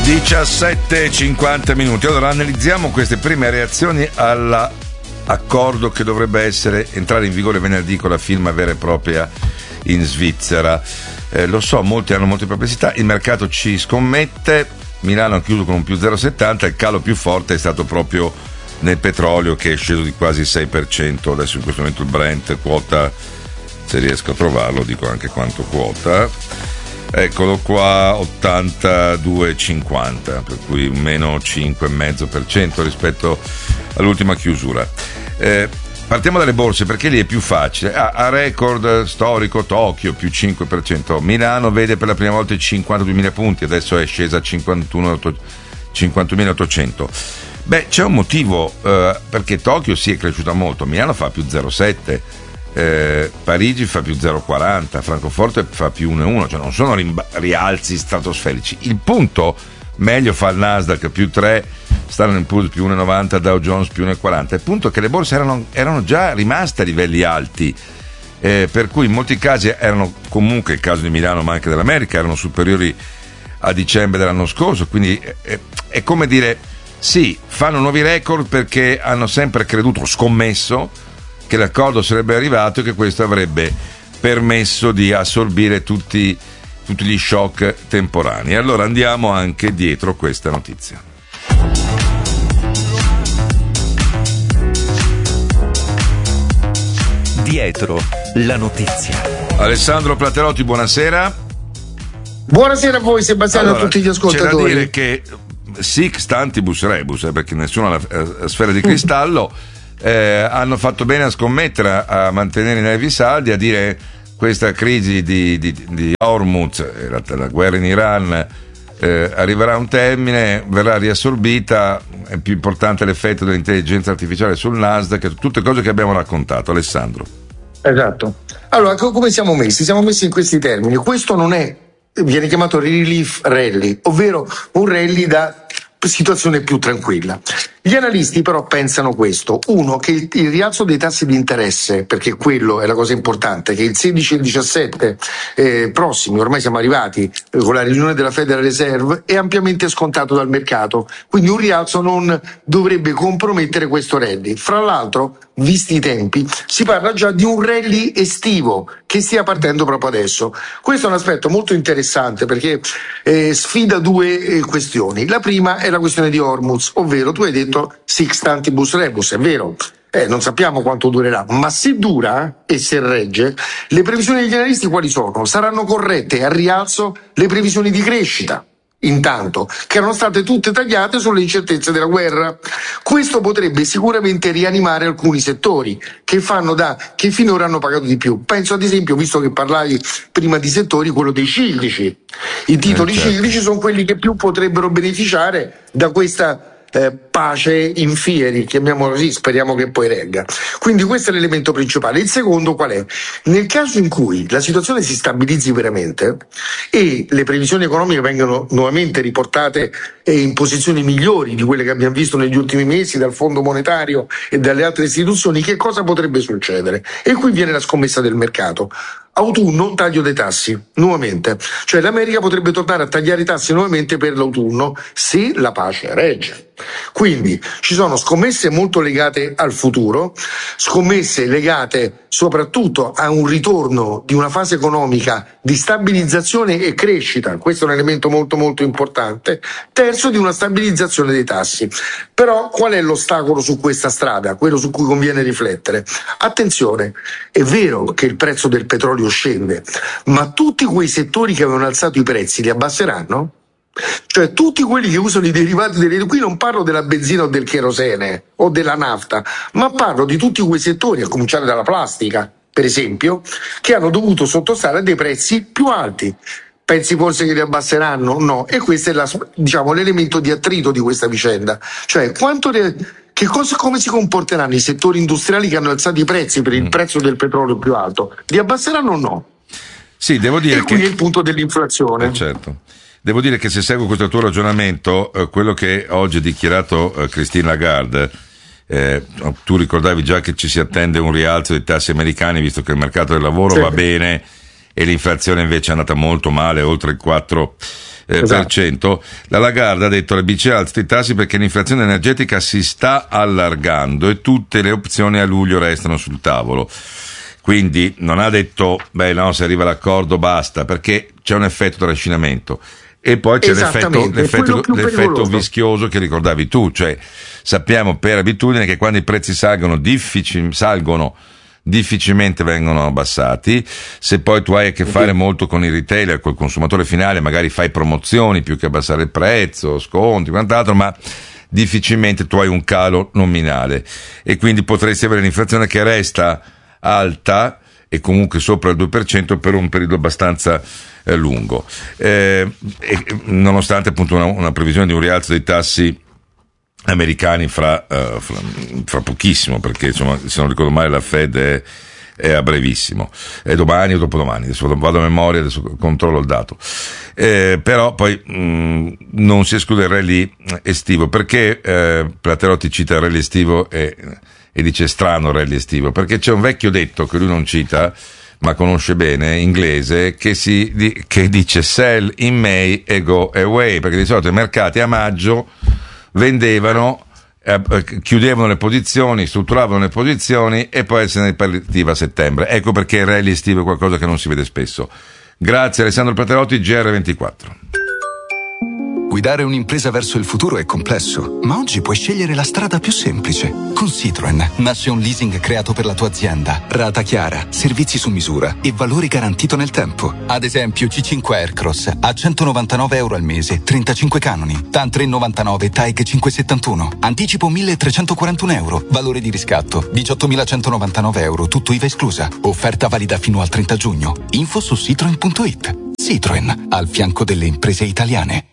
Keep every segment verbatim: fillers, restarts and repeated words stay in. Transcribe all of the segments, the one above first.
diciassette e cinquanta minuti. Allora analizziamo queste prime reazioni all'accordo che dovrebbe essere entrare in vigore venerdì con la firma vera e propria in Svizzera. Eh, lo so, molti hanno molte perplessità, il mercato ci scommette, Milano ha chiuso con un più zero virgola settanta, il calo più forte è stato proprio nel petrolio che è sceso di quasi il sei per cento, adesso in questo momento il Brent quota, se riesco a trovarlo dico anche quanto quota, eccolo qua, ottantadue virgola cinquanta, per cui meno cinque virgola cinque per cento rispetto all'ultima chiusura. Eh, partiamo dalle borse perché lì è più facile. Ah, a record storico Tokyo più cinque per cento, Milano vede per la prima volta i cinquantaduemila punti, adesso è scesa a cinquantunomilaottocento. Beh, c'è un motivo, eh, perché Tokyo sì è cresciuta molto, Milano fa più zero virgola sette, eh, Parigi fa più zero virgola quaranta, Francoforte fa più uno virgola uno, cioè non sono rimba- rialzi stratosferici. Il punto, meglio fa il Nasdaq più tre, Standard and Poor's più uno virgola novanta, Dow Jones più uno virgola quaranta. Il punto è che le borse erano, erano già rimaste a livelli alti, eh, per cui in molti casi erano comunque, il caso di Milano ma anche dell'America, erano superiori a dicembre dell'anno scorso, quindi è, è come dire sì, fanno nuovi record perché hanno sempre creduto, scommesso che l'accordo sarebbe arrivato e che questo avrebbe permesso di assorbire tutti, tutti gli shock temporanei. Allora andiamo anche dietro questa notizia. Dietro la notizia. Alessandro Platerotti, buonasera. Buonasera a voi Sebastiano, allora, a tutti gli ascoltatori. C'è da dire che sic stantibus rebus, eh, perché nessuno ha la, la sfera di cristallo, eh, hanno fatto bene a scommettere, a, a mantenere i nervi saldi, a dire questa crisi di, di, di Hormuz, la, la guerra in Iran, eh, arriverà a un termine, verrà riassorbita, è più importante l'effetto dell'intelligenza artificiale sul Nasdaq, tutte cose che abbiamo raccontato. Alessandro. Esatto. Allora, come siamo messi? Siamo messi in questi termini. Questo non è, viene chiamato relief rally, ovvero un rally da situazione più tranquilla. Gli analisti però pensano questo: uno, che il, il rialzo dei tassi di interesse, perché quello è la cosa importante, che il sedici e il diciassette eh, prossimi, ormai siamo arrivati eh, con la riunione della Federal Reserve, è ampiamente scontato dal mercato, quindi un rialzo non dovrebbe compromettere questo rally. Fra l'altro, visti i tempi, si parla già di un rally estivo che stia partendo proprio adesso. Questo è un aspetto molto interessante perché eh, sfida due eh, questioni. La prima è la questione di Hormuz, ovvero tu hai detto sic stantibus rebus, è vero, eh, non sappiamo quanto durerà, ma se dura e se regge, le previsioni degli analisti quali sono? Saranno corrette al rialzo le previsioni di crescita, intanto, che erano state tutte tagliate sulle incertezze della guerra. Questo potrebbe sicuramente rianimare alcuni settori che fanno da che finora hanno pagato di più. Penso ad esempio, visto che parlavi prima di settori, quello dei ciclici. I titoli eh, certo. ciclici sono quelli che più potrebbero beneficiare da questa Eh, pace in fieri, chiamiamolo così, speriamo che poi regga. Quindi questo è l'elemento principale. Il secondo qual è? Nel caso in cui la situazione si stabilizzi veramente e le previsioni economiche vengano nuovamente riportate in posizioni migliori di quelle che abbiamo visto negli ultimi mesi dal Fondo Monetario e dalle altre istituzioni, che cosa potrebbe succedere? E qui viene la scommessa del mercato. Autunno, taglio dei tassi, nuovamente. Cioè l'America potrebbe tornare a tagliare i tassi nuovamente per l'autunno se la pace regge. Quindi ci sono scommesse molto legate al futuro, scommesse legate soprattutto a un ritorno di una fase economica di stabilizzazione e crescita, questo è un elemento molto molto importante. Terzo, di una stabilizzazione dei tassi. Però qual è l'ostacolo su questa strada? Quello su cui conviene riflettere. Attenzione, è vero che il prezzo del petrolio scende, ma tutti quei settori che avevano alzato i prezzi li abbasseranno? Cioè tutti quelli che usano i derivati delle... Qui non parlo della benzina o del kerosene o della nafta, ma parlo di tutti quei settori, a cominciare dalla plastica, per esempio, che hanno dovuto sottostare a dei prezzi più alti. Pensi forse che li abbasseranno? No. E questo è la, diciamo, l'elemento di attrito di questa vicenda. Cioè quanto... Le... Che cosa, come si comporteranno i settori industriali che hanno alzato i prezzi per il mm. prezzo del petrolio più alto? Li abbasseranno o no? Sì, devo dire e che... qui è il punto dell'inflazione. Eh, certo. Devo dire che se seguo questo tuo ragionamento, eh, quello che oggi ha dichiarato eh, Christine Lagarde, eh, tu ricordavi già che ci si attende un rialzo dei tassi americani, visto che il mercato del lavoro sì. va bene e l'inflazione invece è andata molto male, oltre il quattro eh, esatto. per cento. La Lagarde ha detto: le B C E alza i tassi perché l'inflazione energetica si sta allargando e tutte le opzioni a luglio restano sul tavolo. Quindi non ha detto beh no, se arriva l'accordo basta, perché c'è un effetto trascinamento. E poi c'è l'effetto, l'effetto, l'effetto vischioso che ricordavi tu, cioè sappiamo per abitudine che quando i prezzi salgono, difficil, salgono difficilmente vengono abbassati. Se poi tu hai a che fare molto con il retailer, col consumatore finale, magari fai promozioni più che abbassare il prezzo, sconti, quant'altro, ma difficilmente tu hai un calo nominale e quindi potresti avere l'inflazione che resta alta e comunque sopra il due per cento per un periodo abbastanza eh, lungo, eh, e, nonostante appunto una, una previsione di un rialzo dei tassi americani fra, uh, fra, fra pochissimo, perché insomma, se non ricordo male la Fed è, è a brevissimo, è domani o dopodomani, adesso vado a memoria, adesso controllo il dato, eh, però poi mh, non si esclude il rally estivo, perché eh, Platerotti cita il rally estivo e, e dice strano il rally estivo, perché c'è un vecchio detto che lui non cita ma conosce bene, inglese, che, si, di, che dice sell in May e go away, perché di solito i mercati a maggio vendevano, eh, chiudevano le posizioni, strutturavano le posizioni e poi se ne partiva a settembre. Ecco perché il rally estivo è qualcosa che non si vede spesso. Grazie Alessandro Platerotti, G R ventiquattro. Guidare un'impresa verso il futuro è complesso, ma oggi puoi scegliere la strada più semplice. Con Citroen nasce un leasing creato per la tua azienda. Rata chiara, servizi su misura e valore garantito nel tempo. Ad esempio C cinque Aircross a centonovantanove euro al mese, trentacinque canoni. TAN tre virgola novantanove, T A E G cinquecentosettantuno. Anticipo milletrecentoquarantuno euro. Valore di riscatto diciottomilacentonovantanove euro, tutto I V A esclusa. Offerta valida fino al trenta giugno. Info su citroen punto it. Citroen, al fianco delle imprese italiane.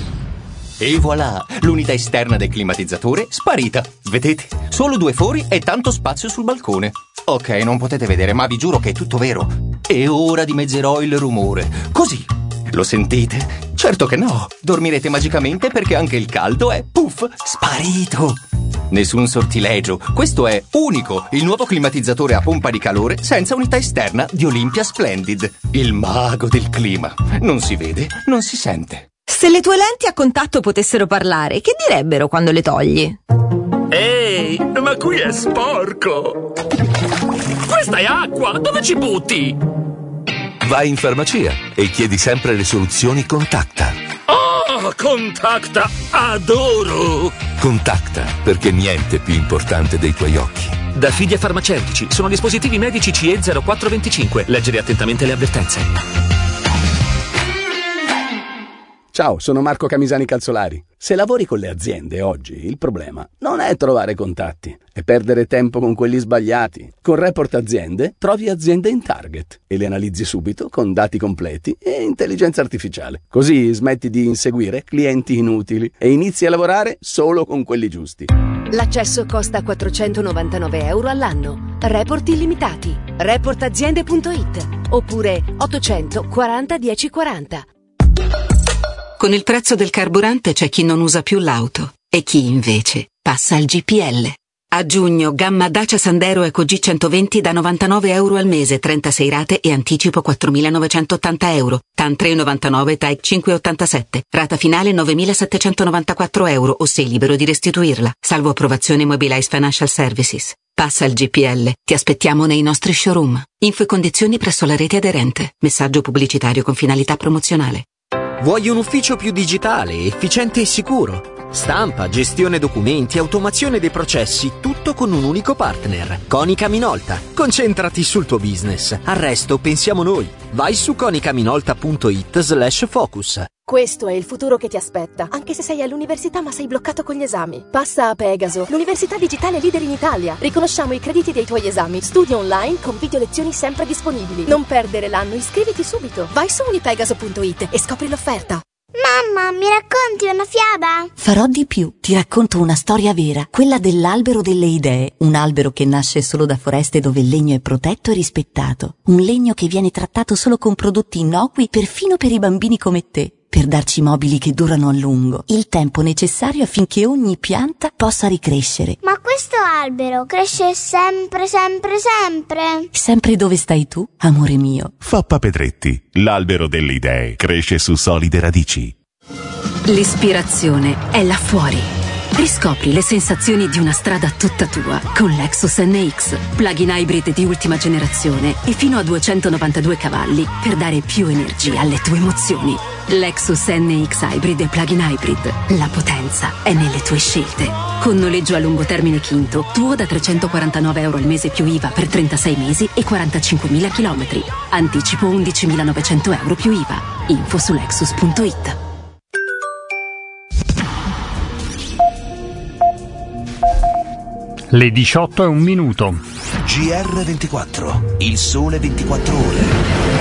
E voilà, l'unità esterna del climatizzatore sparita. Vedete? Solo due fori e tanto spazio sul balcone. Ok, non potete vedere, ma vi giuro che è tutto vero. E ora dimezzerò il rumore. Così. Lo sentite? Certo che no. Dormirete magicamente perché anche il caldo è, puff, sparito. Nessun sortilegio. Questo è unico, il nuovo climatizzatore a pompa di calore senza unità esterna di Olympia Splendid. Il mago del clima. Non si vede, non si sente. Se le tue lenti a contatto potessero parlare, che direbbero quando le togli? Ehi, ma qui è sporco! Questa è acqua! Dove ci butti? Vai in farmacia e chiedi sempre le soluzioni Contacta. Oh, Contacta! Adoro! Contacta, perché niente è più importante dei tuoi occhi. Da Fidia Farmaceutici, sono dispositivi medici C E zero quattro venticinque. Leggere attentamente le avvertenze. Ciao, sono Marco Camisani Calzolari. Se lavori con le aziende oggi, il problema non è trovare contatti, è perdere tempo con quelli sbagliati. Con Report Aziende trovi aziende in target e le analizzi subito con dati completi e intelligenza artificiale. Così smetti di inseguire clienti inutili e inizi a lavorare solo con quelli giusti. L'accesso costa quattrocentonovantanove euro all'anno. Report illimitati. report aziende punto it oppure ottocento quaranta dieci quaranta. Con il prezzo del carburante c'è chi non usa più l'auto e chi invece passa al G P L. A giugno gamma Dacia Sandero Eco G centoventi da novantanove euro al mese, trentasei rate e anticipo quattromilanovecentottanta euro. TAN tre virgola novantanove, T A E G cinque virgola ottantasette. Rata finale novemilasettecentonovantaquattro euro o sei libero di restituirla. Salvo approvazione Mobilize Financial Services. Passa al G P L. Ti aspettiamo nei nostri showroom. Info e condizioni presso la rete aderente. Messaggio pubblicitario con finalità promozionale. Vuoi un ufficio più digitale, efficiente e sicuro? Stampa, gestione documenti, automazione dei processi, tutto con un unico partner. Konica Minolta. Concentrati sul tuo business. Al resto pensiamo noi. Vai su konicaminolta punto it slash focus. Questo è il futuro che ti aspetta, anche se sei all'università ma sei bloccato con gli esami. Passa a Pegaso, l'università digitale leader in Italia. Riconosciamo i crediti dei tuoi esami. Studia online con video lezioni sempre disponibili. Non perdere l'anno, iscriviti subito. Vai su unipegaso punto it e scopri l'offerta. Mamma, mi racconti una fiaba? Farò di più, ti racconto una storia vera, quella dell'albero delle idee, un albero che nasce solo da foreste dove il legno è protetto e rispettato, un legno che viene trattato solo con prodotti innocui perfino per i bambini come te. per darci mobili che durano a lungo, il tempo necessario affinché ogni pianta possa ricrescere. Ma questo albero cresce sempre, sempre, sempre? Sempre dove stai tu, amore mio. Foppa Pedretti, l'albero delle idee, cresce su solide radici. L'ispirazione è là fuori. Riscopri le sensazioni di una strada tutta tua con Lexus N X, plug-in hybrid di ultima generazione e fino a duecentonovantadue cavalli per dare più energia alle tue emozioni. Lexus N X Hybrid e plug-in hybrid. La potenza è nelle tue scelte. Con noleggio a lungo termine Quinto, tuo da trecentoquarantanove euro al mese più I V A per trentasei mesi e quarantacinquemila chilometri. Anticipo undicimilanovecento euro più I V A. Info su lexus punto it. Le diciotto e un minuto. G R ventiquattro, il sole ventiquattro ore.